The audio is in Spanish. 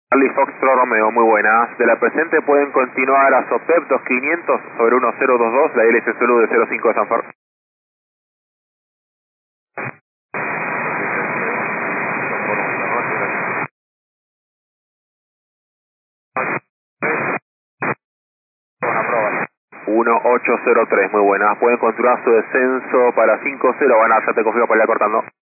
Charlie Foxtrot Romeo, muy buenas. De la presente pueden continuar a SOPEP 2500 sobre 1022, la LS Zulu de 05 de Sanford. Una prueba. 1803, muy buenas. Pueden continuar su descenso para 50, van a hacerte confirmo para ir cortando.